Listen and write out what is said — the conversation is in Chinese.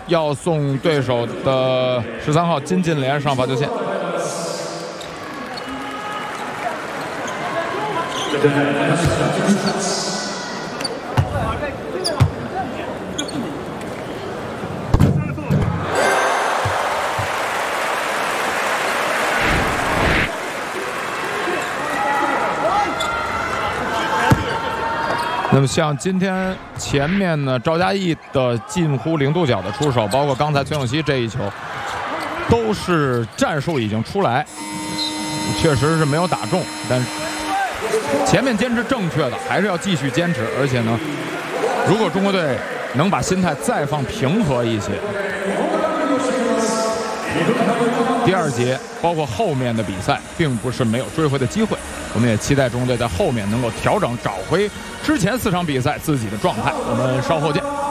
要送对手的13号金晋联上罚球线。那么像今天前面呢，赵嘉译的近乎0度角的出手，包括刚才崔永熙这一球，都是战术已经出来，确实是没有打中，但是前面坚持正确的还是要继续坚持，而且呢，如果中国队能把心态再放平和一些，第2节包括后面的比赛，并不是没有追回的机会。我们也期待中国队在后面能够调整，找回之前4场比赛自己的状态。我们稍后见。